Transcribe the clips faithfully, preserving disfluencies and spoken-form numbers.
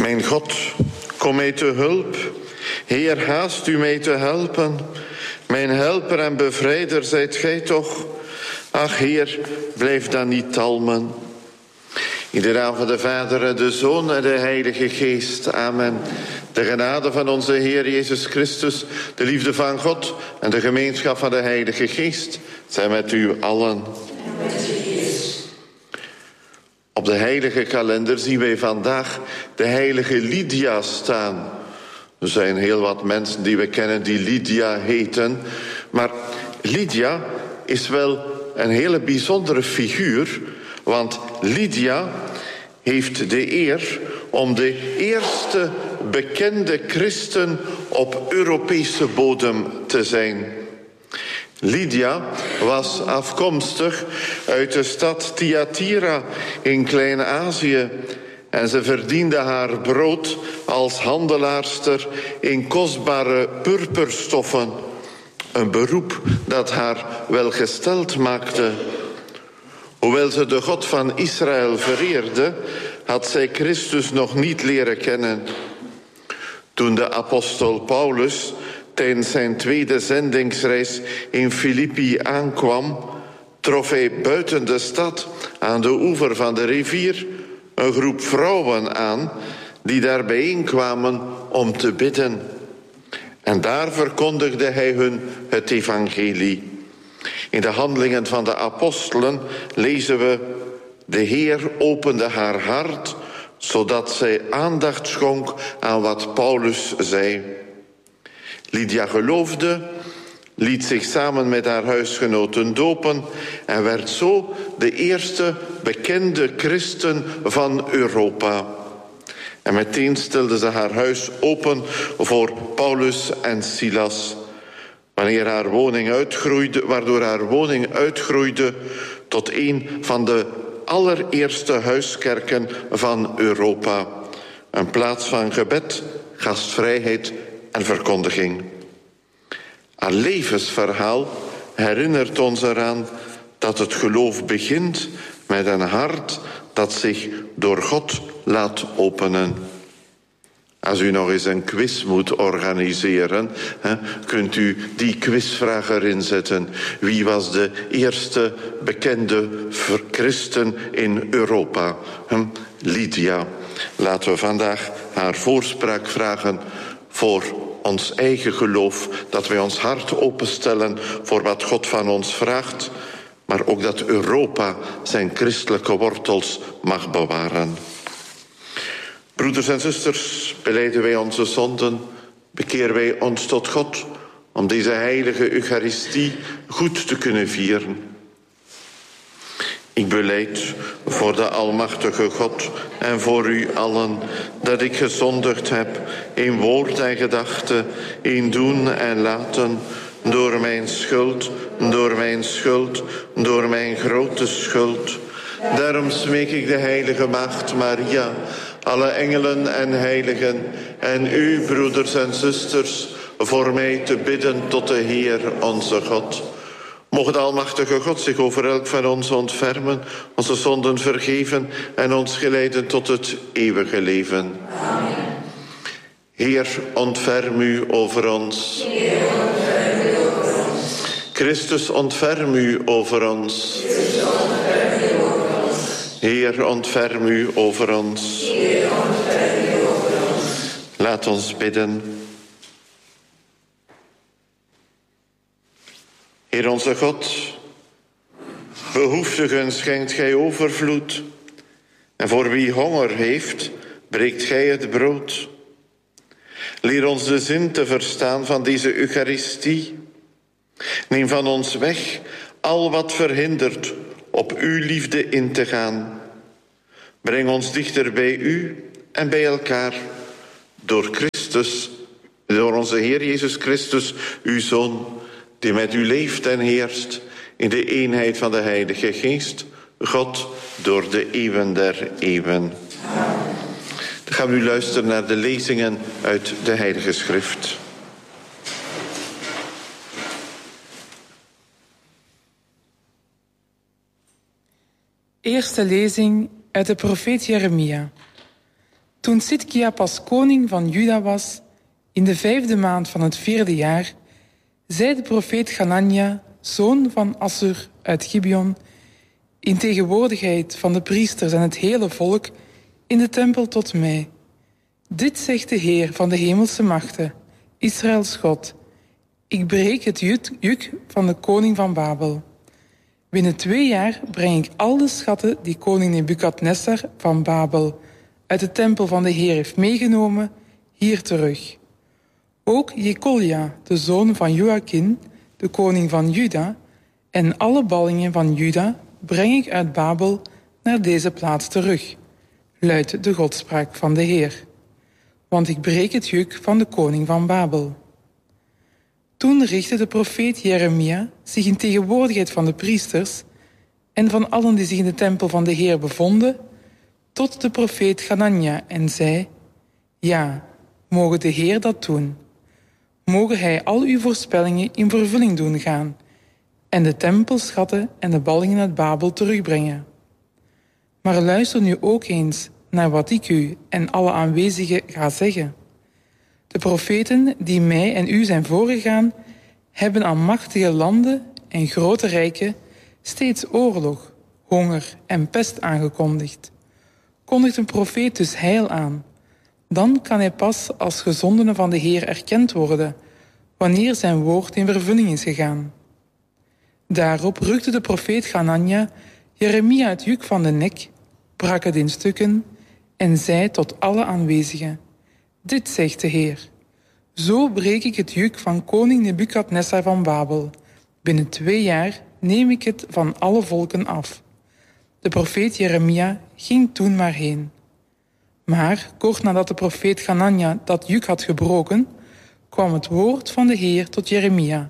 Mijn God, kom mij te hulp. Heer, haast u mij te helpen. Mijn helper en bevrijder zijt gij toch. Ach, Heer, blijf dan niet talmen. In de naam van de Vader, de Zoon en de Heilige Geest. Amen. De genade van onze Heer Jezus Christus, de liefde van God en de gemeenschap van de Heilige Geest zijn met u allen. Op de heilige kalender zien wij vandaag de heilige Lydia staan. Er zijn heel wat mensen die we kennen die Lydia heten. Maar Lydia is wel een hele bijzondere figuur. Want Lydia heeft de eer om de eerste bekende christen op Europese bodem te zijn. Lydia was afkomstig uit de stad Thyatira in Klein-Azië en ze verdiende haar brood als handelaarster in kostbare purperstoffen. Een beroep dat haar welgesteld maakte. Hoewel ze de God van Israël vereerde, had zij Christus nog niet leren kennen. Toen de apostel Paulus tijdens zijn tweede zendingsreis in Filippi aankwam, trof hij buiten de stad aan de oever van de rivier een groep vrouwen aan die daar bijeenkwamen om te bidden. En daar verkondigde hij hun het evangelie. In de handelingen van de apostelen lezen we: de Heer opende haar hart, zodat zij aandacht schonk aan wat Paulus zei. Lydia geloofde, liet zich samen met haar huisgenoten dopen en werd zo de eerste bekende christen van Europa. En meteen stelde ze haar huis open voor Paulus en Silas. Wanneer haar woning uitgroeide, waardoor haar woning uitgroeide tot een van de allereerste huiskerken van Europa. Een plaats van gebed, gastvrijheid en verkondiging. Haar levensverhaal herinnert ons eraan dat het geloof begint met een hart dat zich door God laat openen. Als u nog eens een quiz moet organiseren, hè, kunt u die quizvraag erin zetten. Wie was de eerste bekende christen in Europa? Hm? Lydia. Laten we vandaag haar voorspraak vragen voor ons eigen geloof. Dat wij ons hart openstellen voor wat God van ons vraagt. Maar ook dat Europa zijn christelijke wortels mag bewaren. Broeders en zusters, belijden wij onze zonden, bekeren wij ons tot God om deze heilige Eucharistie goed te kunnen vieren. Ik belijd voor de almachtige God en voor u allen dat ik gezondigd heb in woord en gedachte, in doen en laten, door mijn schuld, door mijn schuld, door mijn grote schuld. Daarom smeek ik de heilige Maagd Maria, alle engelen en heiligen en u, broeders en zusters, voor mij te bidden tot de Heer onze God. Mocht de almachtige God zich over elk van ons ontfermen, onze zonden vergeven en ons geleiden tot het eeuwige leven. Amen. Heer, ontferm u over ons. Heer, ontferm u over ons. Christus, ontferm u over ons. Christus, ontferm u over ons. Heer, ontferm u over ons. Heer, ontferm u over ons. Laat ons bidden. Heer onze God, behoeftigen schenkt gij overvloed. En voor wie honger heeft, breekt gij het brood. Leer ons de zin te verstaan van deze Eucharistie. Neem van ons weg al wat verhindert op uw liefde in te gaan. Breng ons dichter bij u en bij elkaar. Door Christus, door onze Heer Jezus Christus, uw Zoon, die met u leeft en heerst in de eenheid van de Heilige Geest, God, door de eeuwen der eeuwen. Dan gaan we nu luisteren naar de lezingen uit de Heilige Schrift. Eerste lezing uit de profeet Jeremia. Toen Sidkia pas koning van Juda was, in de vijfde maand van het vierde jaar, zei de profeet Ganania, zoon van Assur uit Gibeon, in tegenwoordigheid van de priesters en het hele volk, in de tempel tot mij. Dit zegt de Heer van de hemelse machten, Israëls God. Ik breek het juk van de koning van Babel. Binnen twee jaar breng ik al de schatten die koning Nebukadnessar van Babel uit de tempel van de Heer heeft meegenomen, hier terug. Ook Jekolja, de zoon van Joachim, de koning van Juda, en alle ballingen van Juda breng ik uit Babel naar deze plaats terug, luidt de godspraak van de Heer. Want ik breek het juk van de koning van Babel. Toen richtte de profeet Jeremia zich in tegenwoordigheid van de priesters en van allen die zich in de tempel van de Heer bevonden, tot de profeet Ganania en zei: Ja, moge de Heer dat doen. Moge hij al uw voorspellingen in vervulling doen gaan en de tempelschatten en de ballingen uit Babel terugbrengen. Maar luister nu ook eens naar wat ik u en alle aanwezigen ga zeggen. De profeten die mij en u zijn voorgegaan, hebben aan machtige landen en grote rijken steeds oorlog, honger en pest aangekondigd. Kondigt een profeet dus heil aan, dan kan hij pas als gezondene van de Heer erkend worden, wanneer zijn woord in vervulling is gegaan. Daarop rukte de profeet Ganania Jeremia het juk van de nek, brak het in stukken en zei tot alle aanwezigen: Dit zegt de Heer. Zo breek ik het juk van koning Nebukadnessar van Babel. Binnen twee jaar neem ik het van alle volken af. De profeet Jeremia ging toen maar heen. Maar kort nadat de profeet Ganania dat juk had gebroken, kwam het woord van de Heer tot Jeremia.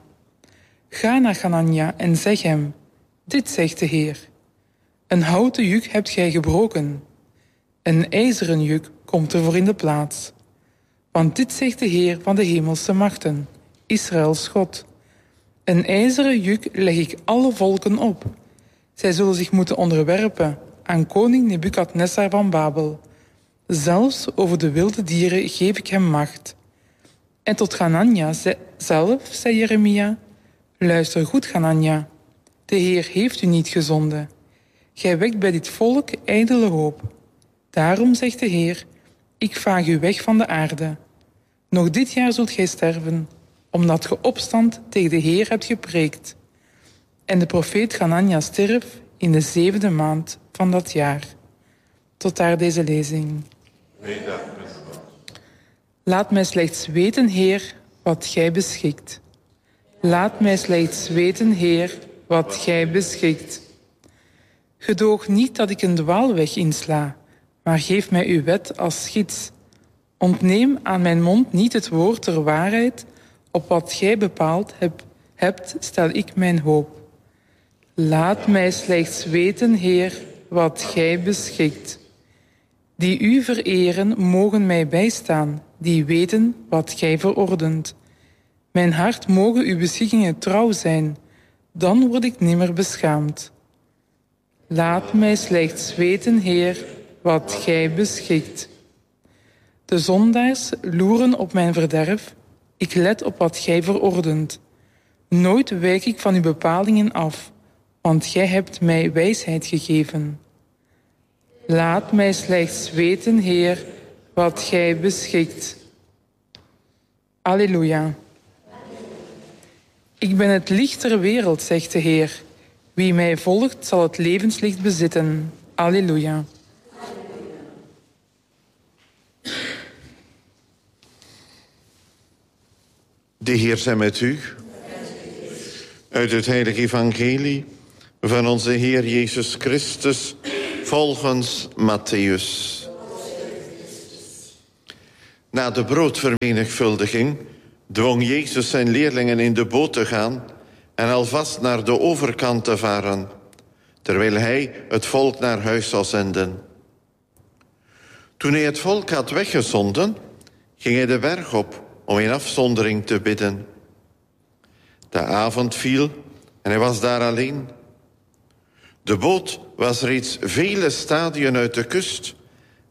Ga naar Ganania en zeg hem: Dit zegt de Heer. Een houten juk hebt gij gebroken. Een ijzeren juk komt ervoor in de plaats. Want dit zegt de Heer van de hemelse machten, Israëls God. Een ijzeren juk leg ik alle volken op. Zij zullen zich moeten onderwerpen aan koning Nebukadnessar van Babel. Zelfs over de wilde dieren geef ik hem macht. En tot Ganania zelf, zei Jeremia: Luister goed, Ganania. De Heer heeft u niet gezonden. Gij wekt bij dit volk ijdele hoop. Daarom zegt de Heer: Ik vaag u weg van de aarde. Nog dit jaar zult gij sterven, omdat ge opstand tegen de Heer hebt gepreekt. En de profeet Ganania stierf in de zevende maand van dat jaar. Tot daar deze lezing. Laat mij slechts weten, Heer, wat gij beschikt. Laat mij slechts weten, Heer, wat gij beschikt. Gedoog niet dat ik een dwaalweg insla, maar geef mij uw wet als gids. Ontneem aan mijn mond niet het woord der waarheid. Op wat gij bepaald heb, hebt, stel ik mijn hoop. Laat mij slechts weten, Heer, wat gij beschikt. Die u vereren, mogen mij bijstaan, die weten wat gij verordent. Mijn hart mogen uw beschikkingen trouw zijn, dan word ik nimmer beschaamd. Laat mij slechts weten, Heer, wat gij beschikt. De zondaars loeren op mijn verderf, ik let op wat gij verordent. Nooit wijk ik van uw bepalingen af, want gij hebt mij wijsheid gegeven. Laat mij slechts weten, Heer, wat gij beschikt. Alleluia. Ik ben het licht ter wereld, zegt de Heer. Wie mij volgt, zal het levenslicht bezitten. Alleluia. De Heer zij met u. Uit het heilige evangelie van onze Heer Jezus Christus volgens Mattheüs. Na de broodvermenigvuldiging dwong Jezus zijn leerlingen in de boot te gaan en alvast naar de overkant te varen, terwijl hij het volk naar huis zou zenden. Toen hij het volk had weggezonden, ging hij de berg op om in afzondering te bidden. De avond viel en hij was daar alleen. De boot was reeds vele stadien uit de kust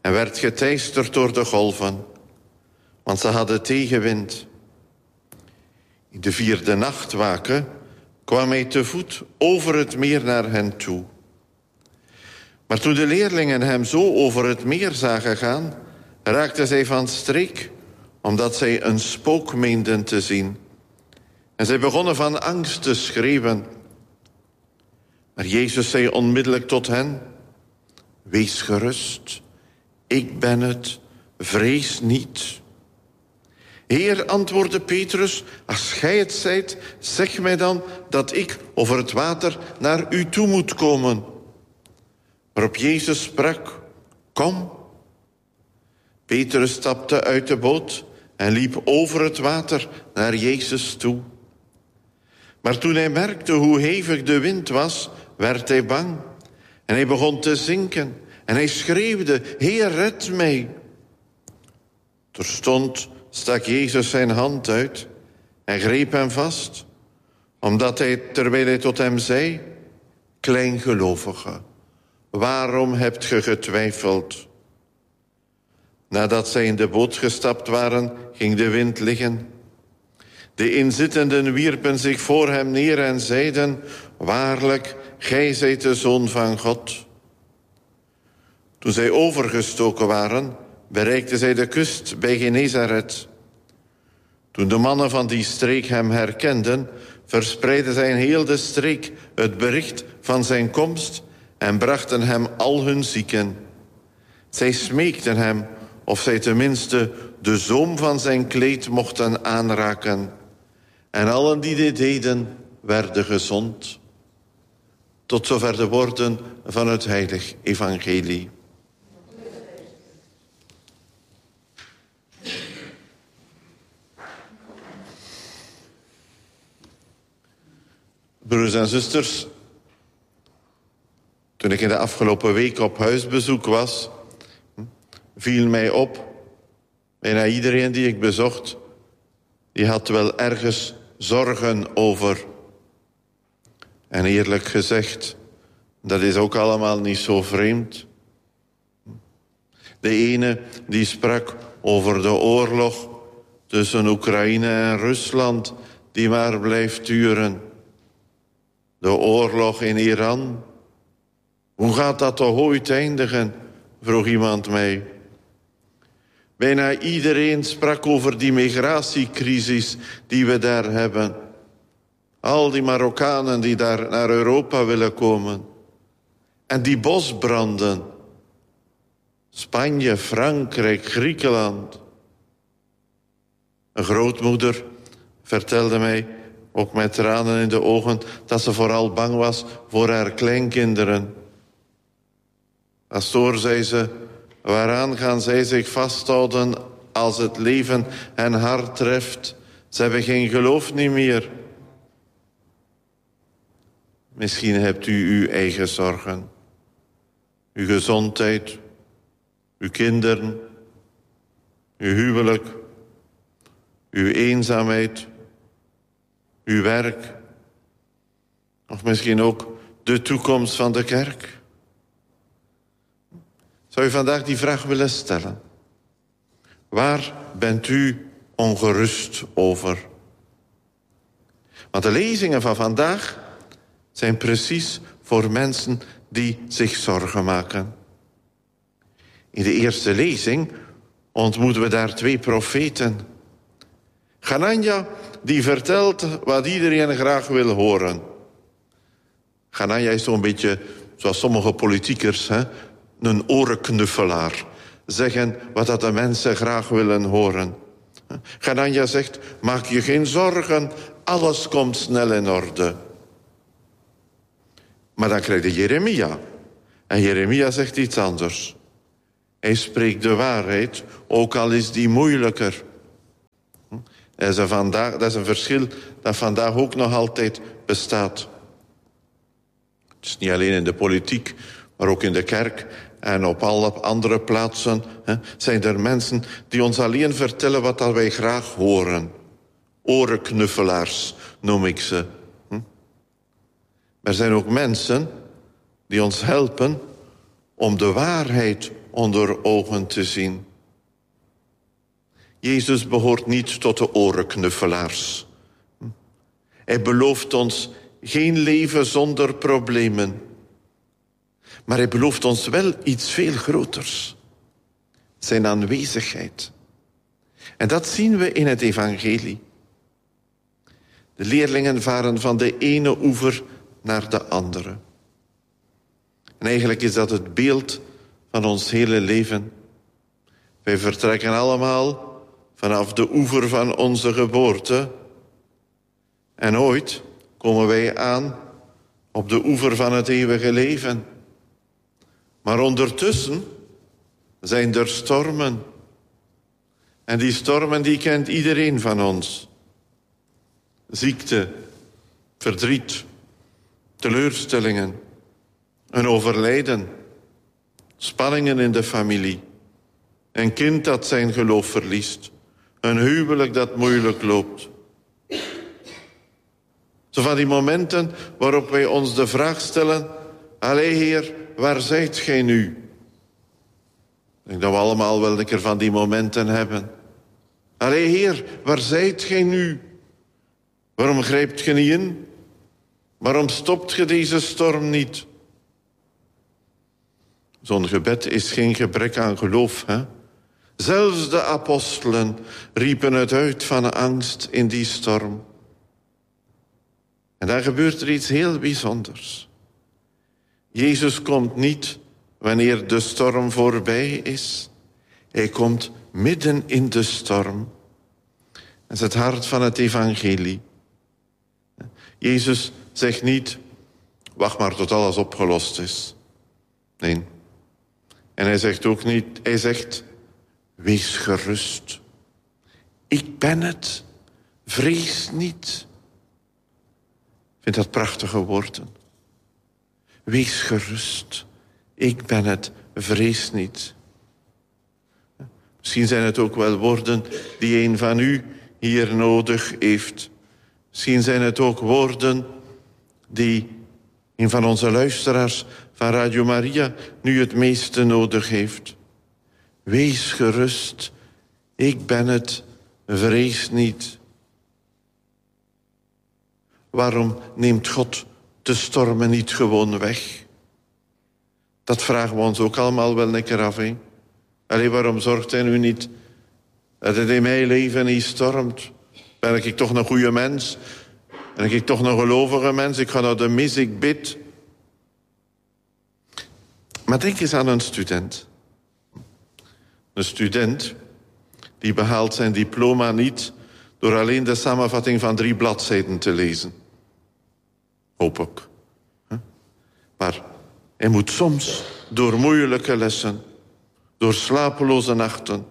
en werd geteisterd door de golven, want ze hadden tegenwind. In de vierde nachtwaken kwam hij te voet over het meer naar hen toe. Maar toen de leerlingen hem zo over het meer zagen gaan, raakten zij van streek, omdat zij een spook meenden te zien. En zij begonnen van angst te schreeuwen. Maar Jezus zei onmiddellijk tot hen: wees gerust, ik ben het, vrees niet. Heer, antwoordde Petrus, als gij het zijt, zeg mij dan dat ik over het water naar u toe moet komen. Waarop Jezus sprak: kom. Petrus stapte uit de boot en liep over het water naar Jezus toe. Maar toen hij merkte hoe hevig de wind was, werd hij bang. En hij begon te zinken. En hij schreeuwde: Heer, red mij. Terstond stak Jezus zijn hand uit en greep hem vast, omdat hij, terwijl hij tot hem zei: kleingelovige, waarom hebt ge getwijfeld? Nadat zij in de boot gestapt waren, ging de wind liggen. De inzittenden wierpen zich voor hem neer en zeiden: waarlijk, gij zijt de Zoon van God. Toen zij overgestoken waren, bereikten zij de kust bij Genezaret. Toen de mannen van die streek hem herkenden, verspreidden zij in heel de streek het bericht van zijn komst en brachten hem al hun zieken. Zij smeekten hem of zij tenminste de zoom van zijn kleed mochten aanraken. En allen die dit deden, werden gezond. Tot zover de woorden van het heilig evangelie. Broeders en zusters, toen ik in de afgelopen week op huisbezoek was, viel mij op, bijna iedereen die ik bezocht, die had wel ergens zorgen over. En eerlijk gezegd, dat is ook allemaal niet zo vreemd. De ene die sprak over de oorlog tussen Oekraïne en Rusland, die maar blijft duren. De oorlog in Iran. Hoe gaat dat toch ooit eindigen? Vroeg iemand mij. Bijna iedereen sprak over die migratiecrisis die we daar hebben. Al die Marokkanen die daar naar Europa willen komen. En die bosbranden. Spanje, Frankrijk, Griekenland. Een grootmoeder vertelde mij, ook met tranen in de ogen, dat ze vooral bang was voor haar kleinkinderen. Pastoor, zei ze, waaraan gaan zij zich vasthouden als het leven hen hard treft? Ze hebben geen geloof niet meer. Misschien hebt u uw eigen zorgen. Uw gezondheid, uw kinderen, uw huwelijk, uw eenzaamheid, uw werk. Of misschien ook de toekomst van de kerk. Zou u vandaag die vraag willen stellen? Waar bent u ongerust over? Want de lezingen van vandaag zijn precies voor mensen die zich zorgen maken. In de eerste lezing ontmoeten we daar twee profeten. Hanania, die vertelt wat iedereen graag wil horen. Hanania is zo'n beetje, zoals sommige politiekers, hè, een orenknuffelaar. Zeggen wat dat de mensen graag willen horen. Hanania zegt, maak je geen zorgen, alles komt snel in orde. Maar dan krijg je Jeremia. En Jeremia zegt iets anders. Hij spreekt de waarheid, ook al is die moeilijker. Dat is, een vandaag, dat is een verschil dat vandaag ook nog altijd bestaat. Het is niet alleen in de politiek, maar ook in de kerk en op alle andere plaatsen. Hè, zijn er mensen die ons alleen vertellen wat dat wij graag horen. Orenknuffelaars noem ik ze. Hm? Er zijn ook mensen die ons helpen om de waarheid onder ogen te zien. Jezus behoort niet tot de orenknuffelaars. Hij belooft ons geen leven zonder problemen. Maar hij belooft ons wel iets veel groters. Zijn aanwezigheid. En dat zien we in het evangelie. De leerlingen varen van de ene oever naar de andere. En eigenlijk is dat het beeld van ons hele leven. Wij vertrekken allemaal vanaf de oever van onze geboorte. En ooit komen wij aan op de oever van het eeuwige leven. Maar ondertussen zijn er stormen. En die stormen die kent iedereen van ons. Ziekte, verdriet, teleurstellingen, een overlijden, spanningen in de familie, een kind dat zijn geloof verliest, een huwelijk dat moeilijk loopt. Zo van die momenten waarop wij ons de vraag stellen: allee Heer, waar zijt gij nu? Ik denk dat we allemaal wel een keer van die momenten hebben. Allee Heer, waar zijt gij nu? Waarom grijpt ge niet in? Waarom stopt ge deze storm niet? Zo'n gebed is geen gebrek aan geloof, hè? Zelfs de apostelen riepen het uit van angst in die storm. En dan gebeurt er iets heel bijzonders. Jezus komt niet wanneer de storm voorbij is. Hij komt midden in de storm. Dat is het hart van het evangelie. Jezus zegt niet: wacht maar tot alles opgelost is. Nee. En hij zegt ook niet, hij zegt: wees gerust. Ik ben het. Vrees niet. Ik vind dat prachtige woorden. Wees gerust. Ik ben het. Vrees niet. Misschien zijn het ook wel woorden die een van u hier nodig heeft. Misschien zijn het ook woorden die een van onze luisteraars van Radio Maria nu het meeste nodig heeft. Wees gerust. Ik ben het. Vrees niet. Waarom neemt God de stormen niet gewoon weg? Dat vragen we ons ook allemaal wel een keer af. Hè? Allee, waarom zorgt hij nu niet dat het in mijn leven niet stormt? Ben ik toch een goede mens? Ben ik toch een gelovige mens? Ik ga naar de mis, ik bid. Maar denk eens aan een student. Een student die behaalt zijn diploma niet door alleen de samenvatting van drie bladzijden te lezen. Hoop ik. Maar hij moet soms door moeilijke lessen, door slapeloze nachten,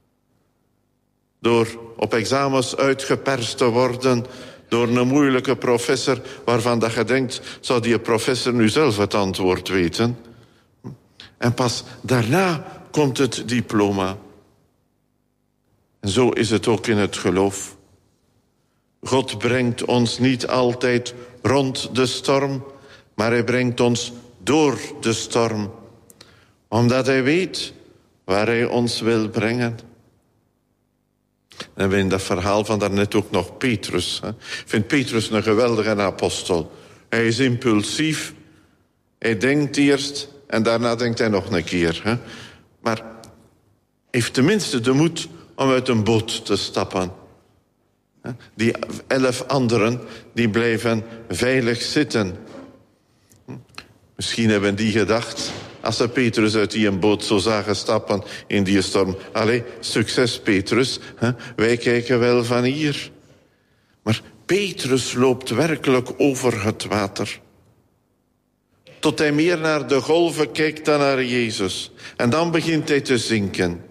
door op examens uitgeperst te worden door een moeilijke professor waarvan dat je denkt, zou die professor nu zelf het antwoord weten? En pas daarna komt het diploma. En zo is het ook in het geloof. God brengt ons niet altijd rond de storm, maar hij brengt ons door de storm. Omdat hij weet waar hij ons wil brengen. En we in dat verhaal van daarnet ook nog Petrus. Hè. Ik vind Petrus een geweldige apostel. Hij is impulsief. Hij denkt eerst en daarna denkt hij nog een keer. Hè. Maar heeft tenminste de moed om uit een boot te stappen. Die elf anderen die blijven veilig zitten. Misschien hebben die gedacht, als ze Petrus uit die boot zo zagen stappen in die storm. Allee, succes Petrus, hè? Wij kijken wel van hier. Maar Petrus loopt werkelijk over het water. Tot hij meer naar de golven kijkt dan naar Jezus. En dan begint hij te zinken.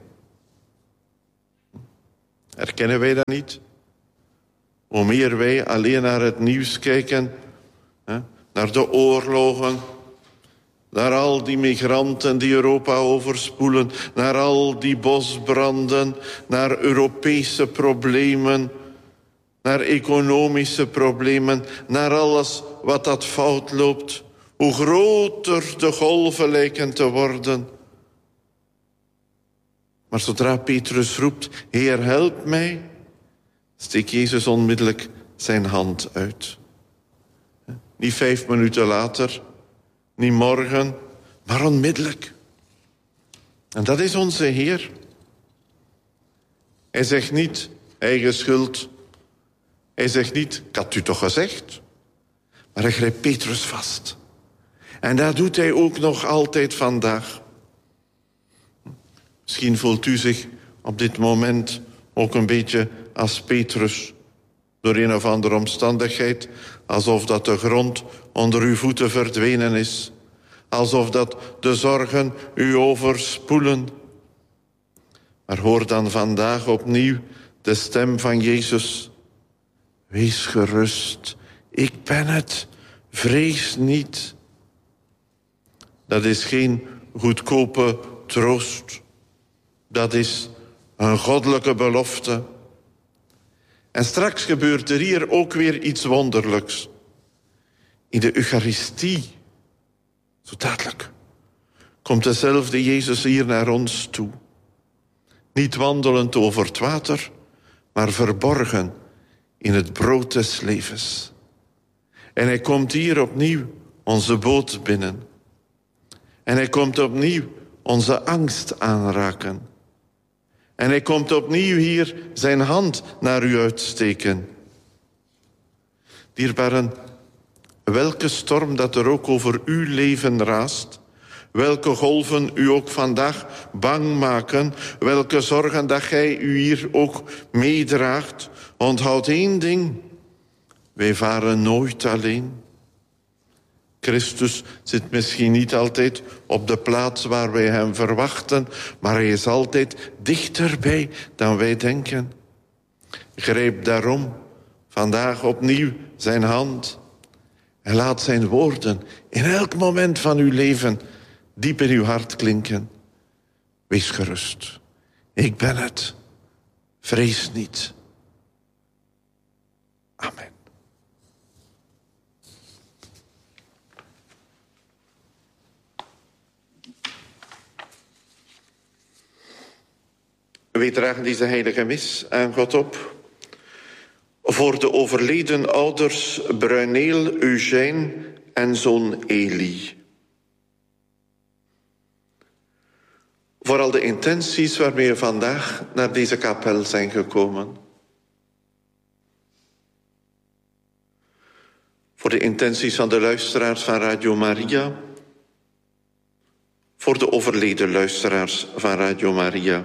Herkennen wij dat niet? Hoe meer wij alleen naar het nieuws kijken, hè? Naar de oorlogen, naar al die migranten die Europa overspoelen, naar al die bosbranden, naar Europese problemen, naar economische problemen, naar alles wat dat fout loopt. Hoe groter de golven lijken te worden, Maar zodra Petrus roept, Heer, help mij, steekt Jezus onmiddellijk zijn hand uit. Niet vijf minuten later, niet morgen, maar onmiddellijk. En dat is onze Heer. Hij zegt niet, eigen schuld. Hij zegt niet, ik had u toch gezegd. Maar hij grijpt Petrus vast. En dat doet hij ook nog altijd vandaag. Misschien voelt u zich op dit moment ook een beetje als Petrus. Door een of andere omstandigheid. Alsof dat de grond onder uw voeten verdwenen is. Alsof dat de zorgen u overspoelen. Maar hoor dan vandaag opnieuw de stem van Jezus. Wees gerust, ik ben het, vrees niet. Dat is geen goedkope troost. Dat is een goddelijke belofte. En straks gebeurt er hier ook weer iets wonderlijks. In de Eucharistie, zo dadelijk, komt dezelfde Jezus hier naar ons toe. Niet wandelend over het water, maar verborgen in het brood des levens. En hij komt hier opnieuw onze boot binnen. En hij komt opnieuw onze angst aanraken. En hij komt opnieuw hier zijn hand naar u uitsteken. Dierbaren, welke storm dat er ook over uw leven raast, welke golven u ook vandaag bang maken, welke zorgen dat gij u hier ook meedraagt, onthoud één ding, wij varen nooit alleen. Christus zit misschien niet altijd op de plaats waar wij hem verwachten, maar hij is altijd dichterbij dan wij denken. Grijp daarom vandaag opnieuw zijn hand en laat zijn woorden in elk moment van uw leven diep in uw hart klinken. Wees gerust, ik ben het, vrees niet. Amen. Wij dragen deze heilige mis aan God op. Voor de overleden ouders Bruineel, Eugène en zoon Elie. Voor al de intenties waarmee we vandaag naar deze kapel zijn gekomen. Voor de intenties van de luisteraars van Radio Maria. Voor de overleden luisteraars van Radio Maria.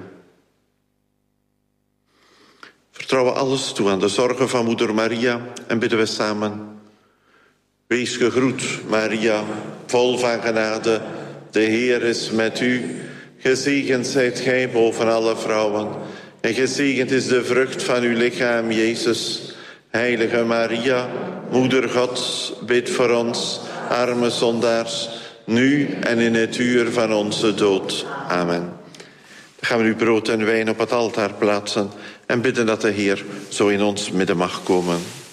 Vertrouwen alles toe aan de zorgen van moeder Maria en bidden we samen. Wees gegroet, Maria, vol van genade. De Heer is met u. Gezegend zijt gij boven alle vrouwen. En gezegend is de vrucht van uw lichaam, Jezus. Heilige Maria, moeder Gods, bid voor ons, arme zondaars, nu en in het uur van onze dood. Amen. Dan gaan we nu brood en wijn op het altaar plaatsen en bidden dat de Heer zo in ons midden mag komen.